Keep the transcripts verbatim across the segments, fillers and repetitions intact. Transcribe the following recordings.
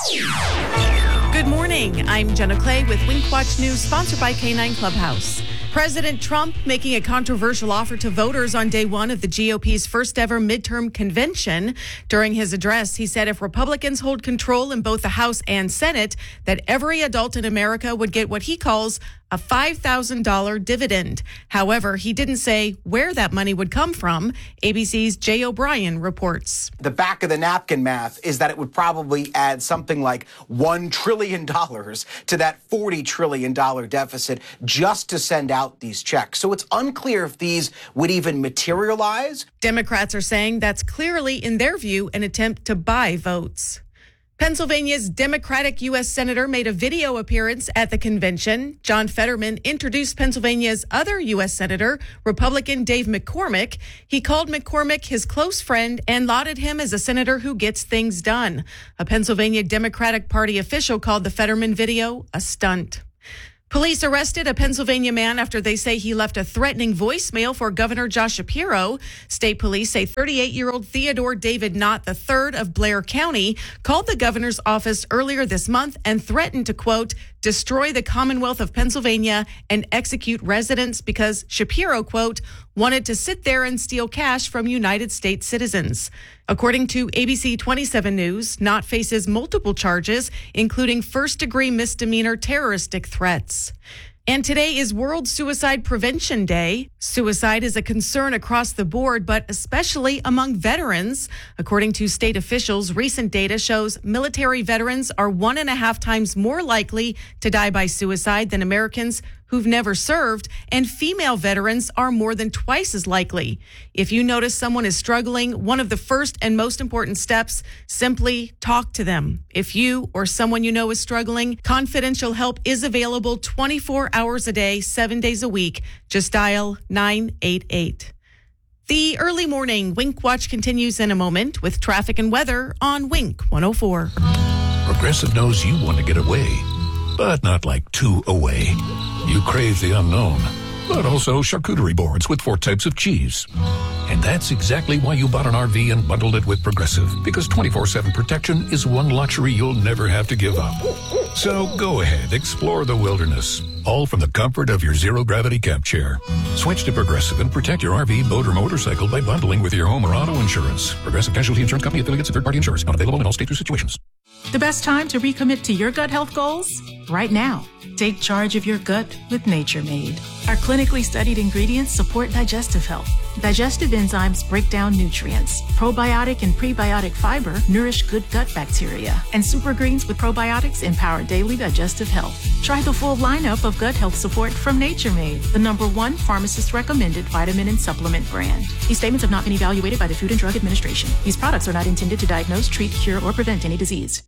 Good morning. I'm Jenna Clay with Wink Watch News, sponsored by K nine Clubhouse. President Trump making a controversial offer to voters on day one of the G O P's first ever midterm convention. During his address, he said if Republicans hold control in both the House and Senate, that every adult in America would get what he calls a five thousand dollars dividend. However, he didn't say where that money would come from. A B C's Jay O'Brien reports. The back of the napkin math is that it would probably add something like one trillion dollars to that forty trillion dollars deficit just to send out these checks. So it's unclear if these would even materialize. Democrats are saying that's clearly, in their view, an attempt to buy votes. Pennsylvania's Democratic U S Senator made a video appearance at the convention. John Fetterman introduced Pennsylvania's other U S Senator, Republican Dave McCormick. He called McCormick his close friend and lauded him as a senator who gets things done. A Pennsylvania Democratic Party official called the Fetterman video a stunt. Police arrested a Pennsylvania man after they say he left a threatening voicemail for Governor Josh Shapiro. State police say thirty-eight-year-old Theodore David Knott the third of Blair County called the governor's office earlier this month and threatened to, quote, destroy the Commonwealth of Pennsylvania and execute residents because Shapiro, quote, wanted to sit there and steal cash from United States citizens. According to A B C twenty-seven News, Knott faces multiple charges, including first-degree misdemeanor terroristic threats. And today is World Suicide Prevention Day. Suicide is a concern across the board, but especially among veterans. According to state officials, recent data shows military veterans are one and a half times more likely to die by suicide than Americans who've never served, and female veterans are more than twice as likely. If you notice someone is struggling, one of the first and most important steps, simply talk to them. If you or someone you know is struggling, confidential help is available twenty-four hours a day, seven days a week. Just dial nine eight eight. The early morning Wink Watch continues in a moment with traffic and weather on Wink one oh four. Progressive knows you want to get away, but not like too away. You crave the unknown, but also charcuterie boards with four types of cheese. And that's exactly why you bought an R V and bundled it with Progressive, because twenty-four seven protection is one luxury you'll never have to give up. So go ahead, explore the wilderness, all from the comfort of your zero-gravity camp chair. Switch to Progressive and protect your R V, boat, or motorcycle by bundling with your home or auto insurance. Progressive Casualty Insurance Company, affiliates, and third-party insurers. Not available in all states or situations. The best time to recommit to your gut health goals? Right now. Take charge of your gut with Nature Made. Our clinically studied ingredients support digestive health. Digestive enzymes break down nutrients. Probiotic and prebiotic fiber nourish good gut bacteria. And super greens with probiotics empower daily digestive health. Try the full lineup of gut health support from Nature Made, the number one pharmacist-recommended vitamin and supplement brand. These statements have not been evaluated by the Food and Drug Administration. These products are not intended to diagnose, treat, cure, or prevent any disease.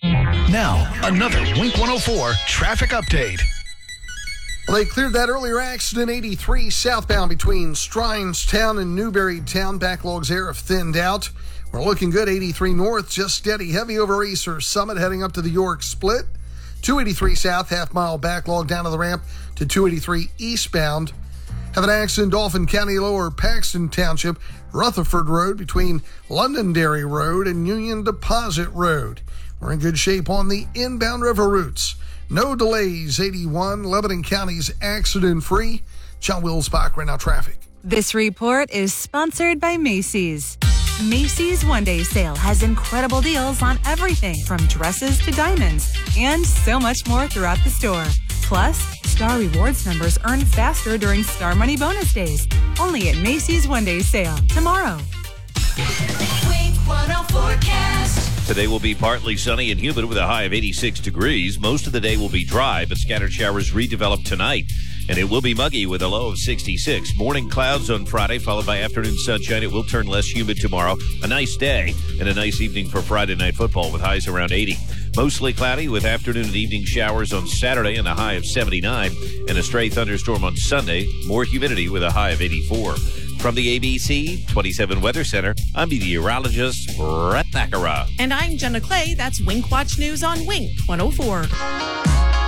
Now, another Wink one oh four traffic update. Well, they cleared that earlier accident, eighty-three southbound between Strinestown and Newberrytown. Backlogs there have thinned out. We're looking good. eighty-three north, just steady. Heavy over Acer Summit, heading up to the York Split. two eighty-three south, half-mile backlog down to the ramp to two eighty-three eastbound. Have an accident, Dauphin County, Lower Paxton Township, Rutherford Road between Londonderry Road and Union Deposit Road. We're in good shape on the inbound river routes. No delays, eighty-one, Lebanon County's accident-free. John Wilsbach, right now traffic. This report is sponsored by Macy's. Macy's One-Day Sale has incredible deals on everything from dresses to diamonds and so much more throughout the store. Plus, Star Rewards members earn faster during Star Money Bonus Days. Only at Macy's One-Day Sale tomorrow. Wink one oh forecast. Today will be partly sunny and humid with a high of eighty-six degrees. Most of the day will be dry, but scattered showers redevelop tonight. And it will be muggy with a low of sixty-six. Morning clouds on Friday, followed by afternoon sunshine. It will turn less humid tomorrow. A nice day and a nice evening for Friday night football with highs around eighty. Mostly cloudy with afternoon and evening showers on Saturday and a high of seventy-nine. And a stray thunderstorm on Sunday. More humidity with a high of eighty-four. From the A B C twenty-seven Weather Center, I'm meteorologist Brett Thakara. And I'm Jenna Clay. That's Wink Watch News on Wink one oh four.